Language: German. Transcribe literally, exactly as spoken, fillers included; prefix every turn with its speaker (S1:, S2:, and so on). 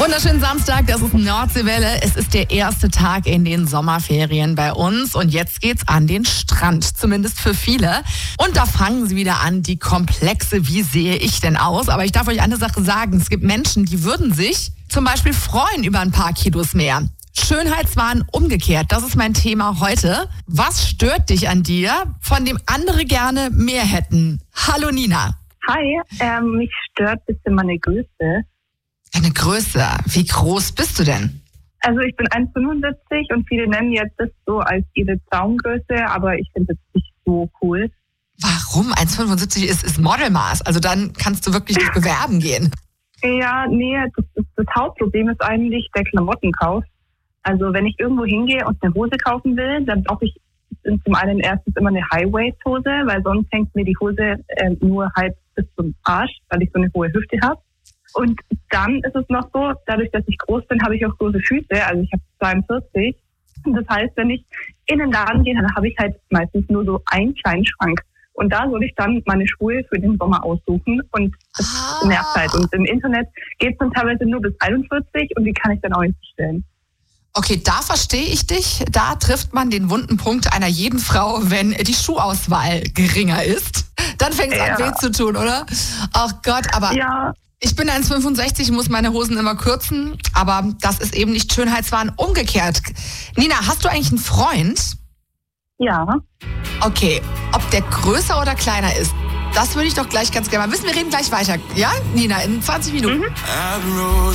S1: Wunderschönen Samstag, das ist Nordseewelle. Es ist der erste Tag in den Sommerferien bei uns und jetzt geht's an den Strand, zumindest für viele. Und da fangen sie wieder an, die Komplexe, wie sehe ich denn aus? Aber ich darf euch eine Sache sagen, es gibt Menschen, die würden sich zum Beispiel freuen über ein paar Kilos mehr. Schönheitswahn umgekehrt, das ist mein Thema heute. Was stört dich an dir, von dem andere gerne mehr hätten? Hallo Nina.
S2: Hi, ähm, mich stört ein bisschen meine Größe.
S1: Deine Größe, wie groß bist du denn?
S2: Also ich bin eins Komma fünfundsiebzig und viele nennen jetzt das so als ihre Traumgröße, aber ich finde das nicht so cool.
S1: Warum? eins Komma fünfundsiebzig ist, ist Modelmaß, also dann kannst du wirklich dich bewerben gehen.
S2: Ja, nee, das, das, das Hauptproblem ist eigentlich der Klamottenkauf. Also wenn ich irgendwo hingehe und eine Hose kaufen will, dann brauche ich zum einen erstens immer eine High-Waist-Hose, weil sonst hängt mir die Hose äh, nur halb bis zum Arsch, weil ich so eine hohe Hüfte habe. Und dann ist es noch so, dadurch, dass ich groß bin, habe ich auch große Füße, also ich habe zweiundvierzig. Und das heißt, wenn ich in den Laden gehe, dann habe ich halt meistens nur so einen kleinen Schrank. Und da soll ich dann meine Schuhe für den Sommer aussuchen und das
S1: Ah.
S2: nervt halt. Und im Internet geht es dann teilweise nur bis einundvierzig und die kann ich dann auch nicht bestellen.
S1: Okay, da verstehe ich dich. Da trifft man den wunden Punkt einer jeden Frau, wenn die Schuhauswahl geringer ist. Dann fängt es
S2: Ja.
S1: an weh zu tun, oder? Ach Gott, aber
S2: Ja,
S1: ich bin eins Komma fünfundsechzig, muss meine Hosen immer kürzen. Aber das ist eben nicht Schönheitswahn umgekehrt. Nina, hast du eigentlich einen Freund?
S2: ja.
S1: Okay, ob der größer oder kleiner ist, das würde ich doch gleich ganz gerne mal wissen. Wir reden gleich weiter, ja, Nina, in zwanzig Minuten.
S2: Mhm.